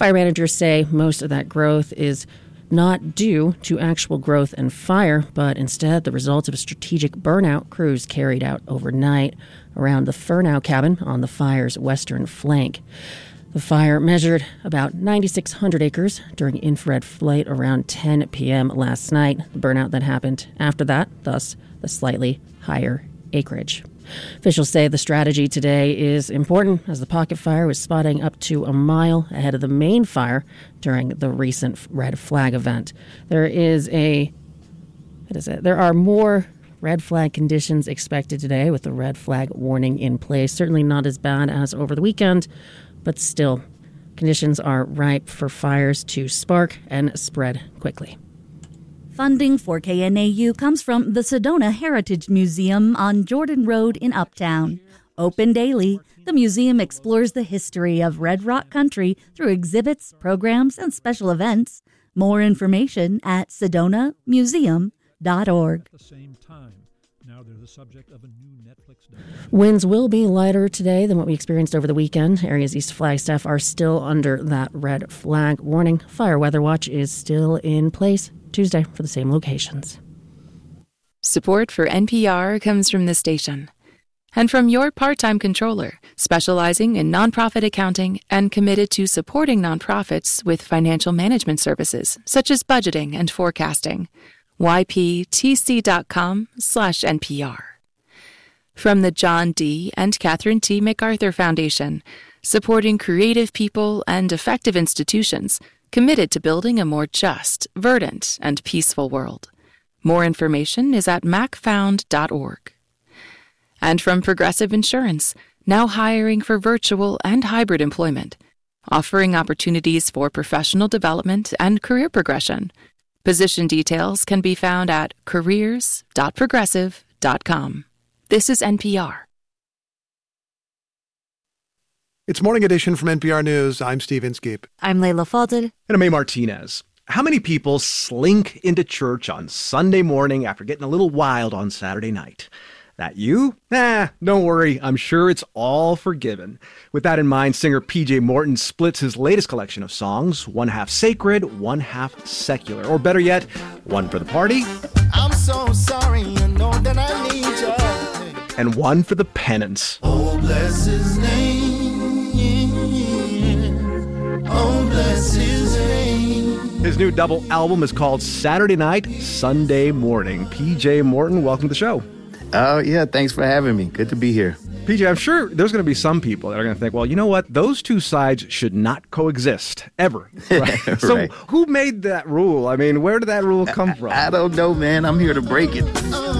Fire managers say most of that growth is not due to actual growth and fire, but instead the result of a strategic burnout crews carried out overnight around the Furnow cabin on the fire's western flank. The fire measured about 9,600 acres during infrared flight around 10 p.m. last night. The burnout that happened after that, thus the slightly higher acreage. Officials say the strategy today is important as the pocket fire was spotting up to a mile ahead of the main fire during the recent red flag event. There are more red flag conditions expected today with the red flag warning in place. Certainly not as bad as over the weekend, but still, conditions are ripe for fires to spark and spread quickly. Funding for KNAU comes from the Sedona Heritage Museum on Jordan Road in Uptown. Open daily, the museum explores the history of Red Rock Country through exhibits, programs, and special events. More information at sedonamuseum.org. At the same time, now they're the subject of a new Netflix documentary. Winds will be lighter today than what we experienced over the weekend. Areas east of Flagstaff are still under that red flag warning. Fire weather watch is still in place Tuesday for the same locations. Support for NPR comes from this station and from your part-time controller, specializing in nonprofit accounting and committed to supporting nonprofits with financial management services such as budgeting and forecasting. yptc.com/NPR. From the John D. and Catherine T. MacArthur Foundation, supporting creative people and effective institutions committed to building a more just, verdant, and peaceful world. More information is at macfound.org. And from Progressive Insurance, now hiring for virtual and hybrid employment, offering opportunities for professional development and career progression. Position details can be found at careers.progressive.com. This is NPR. It's Morning Edition from NPR News. I'm Steve Inskeep. I'm Layla Fadel. And I'm A. Martinez. How many people slink into church on Sunday morning after getting a little wild on Saturday night? That you? Don't worry. I'm sure it's all forgiven. With that in mind, singer P.J. Morton splits his latest collection of songs, one half sacred, one half secular. Or better yet, one for the party. I'm so sorry, you know that I need you. And one for the penance. Oh, bless his name. Oh, bless his name. His new double album is called Saturday Night, Sunday Morning. P.J. Morton, welcome to the show. Oh, yeah, thanks for having me. Good to be here. PJ, I'm sure there's going to be some people that are going to think, well, you know what? Those two sides should not coexist, ever. Right? Right. So who made that rule? I mean, where did that rule come from? I don't know, man. I'm here to break it.